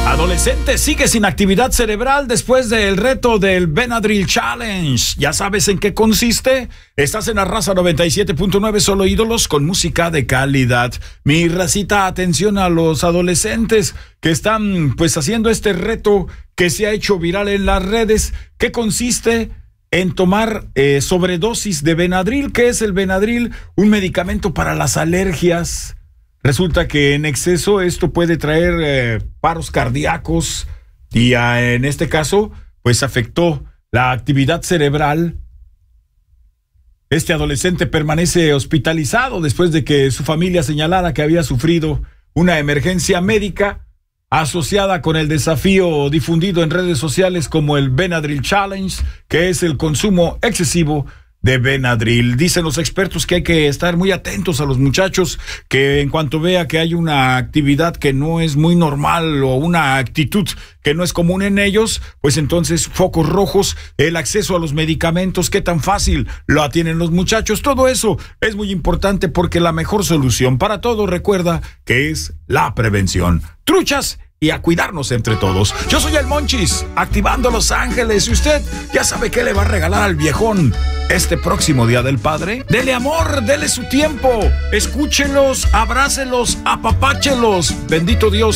Adolescente sigue sin actividad cerebral después del reto del Benadryl Challenge. ¿Ya sabes en qué consiste? Estás en la Raza 97.9, solo ídolos con música de calidad. Mi racita, atención a los adolescentes que están pues haciendo este reto que se ha hecho viral en las redes. ¿Qué consiste? En tomar sobredosis de Benadryl. ¿Qué es el Benadryl? Un medicamento para las alergias. Resulta que en exceso esto puede traer paros cardíacos y en este caso pues afectó la actividad cerebral. Este adolescente permanece hospitalizado después de que su familia señalara que había sufrido una emergencia médica asociada con el desafío difundido en redes sociales como el Benadryl Challenge, que es el consumo excesivo de Benadryl. Dicen los expertos que hay que estar muy atentos a los muchachos, que en cuanto vea que hay una actividad que no es muy normal o una actitud que no es común en ellos, pues entonces focos rojos, el acceso a los medicamentos, qué tan fácil lo tienen los muchachos, todo eso es muy importante porque la mejor solución para todo, recuerda que es la prevención. Truchas y a cuidarnos entre todos. Yo soy el Monchis, activando Los Ángeles. Y usted ya sabe qué le va a regalar al viejón este próximo Día del Padre. Dele amor, dele su tiempo. Escúchelos, abrácelos, apapáchelos. Bendito Dios.